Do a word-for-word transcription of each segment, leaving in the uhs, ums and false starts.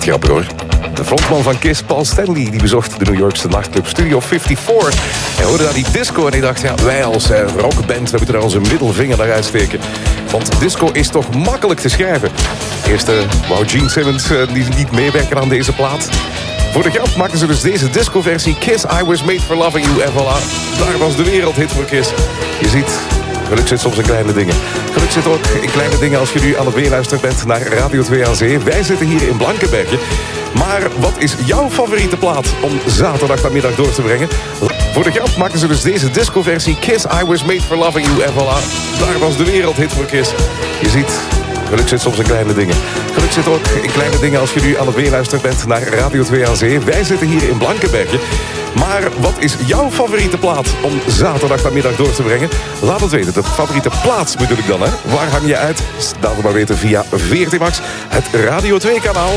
Grappig hoor. De frontman van Kiss, Paul Stanley, die bezocht de New Yorkse nachtclub Studio vijfenvijftig. Hij hoorde daar die disco en hij dacht, ja, wij als eh, rockband, we moeten daar onze middelvinger naar uitsteken. Want disco is toch makkelijk te schrijven. Eerst uh, wou Gene Simmons uh, die niet meewerken aan deze plaat. Voor de grap maakten ze dus deze disco-versie Kiss, I Was Made For Loving You. En voilà, daar was de wereldhit voor Kiss. Je ziet, geluk zit soms in kleine dingen. Geluk zit ook in kleine dingen als je nu aan het meeluisteren bent naar Radio twee aan Zee. Wij zitten hier in Blankenberge. Maar wat is jouw favoriete plaat om zaterdag vanmiddag door te brengen? Voor de grap maakten ze dus deze disco-versie Kiss, I Was Made For Loving You. En voilà, daar was de wereldhit voor Kiss. Je ziet, geluk zit soms in kleine dingen. Geluk zit ook in kleine dingen als je nu aan het meeluisteren bent naar Radio twee aan Zee. Wij zitten hier in Blankenberge. Maar wat is jouw favoriete plaat om zaterdag vanmiddag door te brengen? Laat het weten. De favoriete plaats bedoel ik dan, hè? Waar hang je uit? Laat het maar weten via V R T Max, het Radio twee kanaal.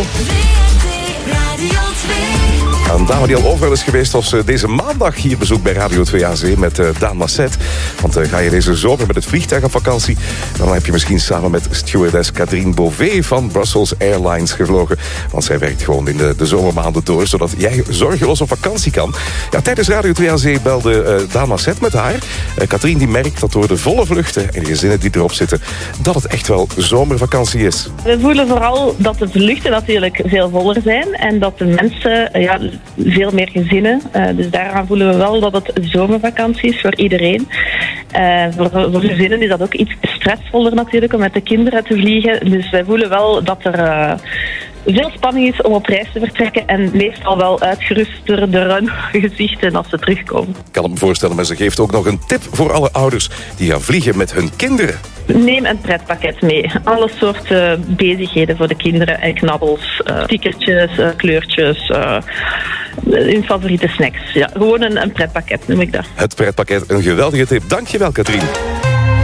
Een dame die al overal is geweest was uh, deze maandag hier bezoek bij Radio twee aan Zee met uh, Daan Masset. Want uh, ga je deze zomer met het vliegtuig op vakantie, dan heb je misschien samen met stewardess Katrien Bové van Brussels Airlines gevlogen. Want zij werkt gewoon in de, de zomermaanden door, zodat jij zorgeloos op vakantie kan. Ja, tijdens Radio twee aan Zee belde uh, Daan Masset met haar. Uh, Katrien die merkt dat door de volle vluchten en de gezinnen die erop zitten, dat het echt wel zomervakantie is. We voelen vooral dat de vluchten natuurlijk veel voller zijn en dat de mensen... Uh, ja, veel meer gezinnen. Uh, dus daaraan voelen we wel dat het zomervakantie is voor iedereen. Uh, voor, voor gezinnen is dat ook iets stressvoller natuurlijk om met de kinderen te vliegen. Dus wij voelen wel dat er uh, veel spanning is om op reis te vertrekken en meestal wel uitgeruster de run gezichten als ze terugkomen. Ik kan het me voorstellen, maar ze geeft ook nog een tip voor alle ouders die gaan vliegen met hun kinderen. Neem een pretpakket mee. Alle soorten bezigheden voor de kinderen en knabbels, uh, stickertjes, uh, kleurtjes, uh, hun favoriete snacks. Ja, gewoon een, een pretpakket noem ik dat. Het pretpakket, een geweldige tip. Dankjewel, Katrien.